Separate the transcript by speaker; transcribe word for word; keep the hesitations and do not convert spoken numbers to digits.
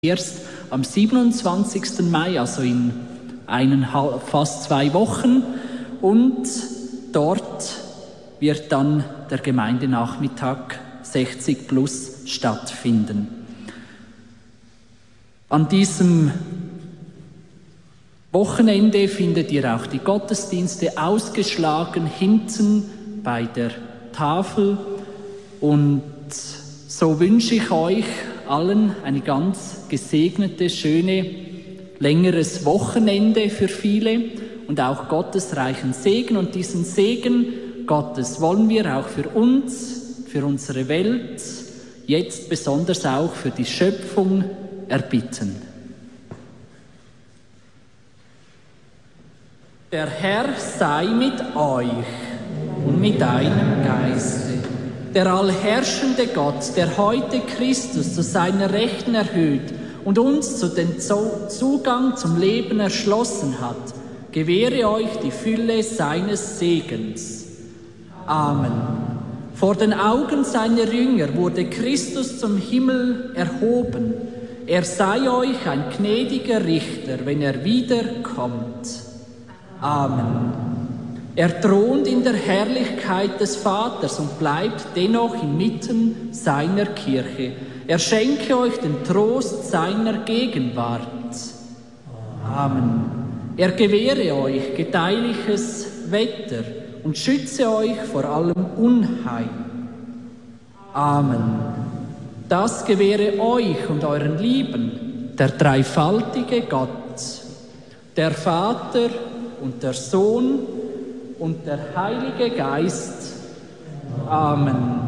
Speaker 1: Erst am siebenundzwanzigsten Mai, also in eineinhalb, fast zwei Wochen. Und dort wird dann der Gemeindenachmittag sechzig plus stattfinden. An diesem Wochenende findet ihr auch die Gottesdienste ausgeschlagen hinten bei der Tafel. Und so wünsche ich euch allen eine ganz gesegnete, schöne, längeres Wochenende für viele und auch Gottes reichen Segen. Und diesen Segen Gottes wollen wir auch für uns, für unsere Welt, jetzt besonders auch für die Schöpfung erbitten. Der Herr sei mit euch und mit deinem Geiste. Der allherrschende Gott, der heute Christus zu seiner Rechten erhöht und uns zu den Zugang zum Leben erschlossen hat, gewähre euch die Fülle seines Segens. Amen. Vor den Augen seiner Jünger wurde Christus zum Himmel erhoben. Er sei euch ein gnädiger Richter, wenn er wiederkommt. Amen. Er thront in der Herrlichkeit des Vaters und bleibt dennoch inmitten seiner Kirche. Er schenke euch den Trost seiner Gegenwart. Amen. Er gewähre euch gedeihliches Wetter und schütze euch vor allem Unheil. Amen. Das gewähre euch und euren Lieben der dreifaltige Gott, der Vater und der Sohn und der Heilige Geist. Amen.